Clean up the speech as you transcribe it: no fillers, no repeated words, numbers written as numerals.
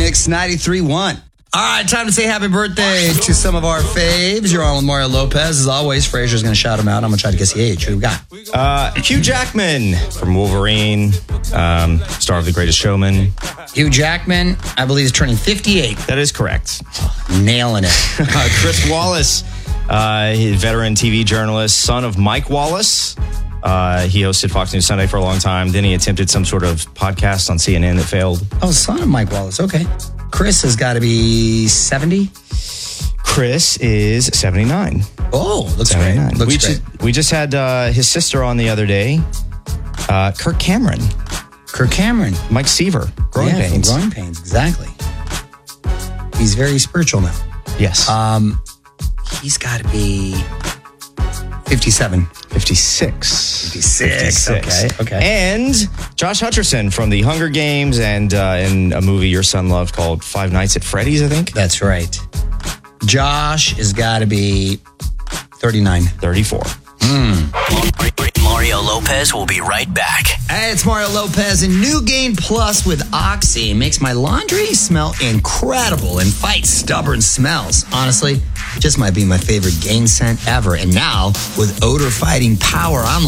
Mix 93.1. All right, time to say happy birthday to some of our faves. You're on with Mario Lopez. As always, Fraser's going to shout him out. I'm going to try to guess the age. Who we got? Hugh Jackman from Wolverine, star of The Greatest Showman. Hugh Jackman, I believe, is turning 58. That is correct. Nailing it. Chris Wallace, veteran TV journalist, son of Mike Wallace. He hosted Fox News Sunday for a long time. Then he attempted some sort of podcast on CNN that failed. Oh, son of Mike Wallace. Okay. Chris has got to be 70. Chris is 79. Oh, looks 79. great. Looks great. We just had his sister on the other day, Kirk Cameron. Kirk Cameron. Mike Seaver. Growing pains. Growing pains, exactly. He's very spiritual now. Yes. He's got to be 57. 56. Okay. And Josh Hutcherson from the Hunger Games and in a movie your son loved called Five Nights at Freddy's, I think. That's right. Josh has got to be 39. 34. Mario Lopez will be right back. Hey, it's Mario Lopez, and New Gain Plus with Oxy makes my laundry smell incredible and fight stubborn smells. Honestly, just might be my favorite Gain scent ever. And now, with odor-fighting power, I'm